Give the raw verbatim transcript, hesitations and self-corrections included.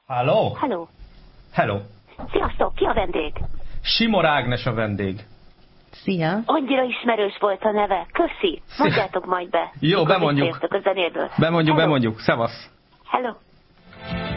Halló? Hello. Hello. Sziasztok, ki a vendég? Simor Ágnes a vendég. Szia. Annyira ismerős volt a neve. Köszi. Mondjátok majd be. Jó, bemondjuk. A zenéből. Bemondjuk, Hello. bemondjuk. Szevasz. Hello.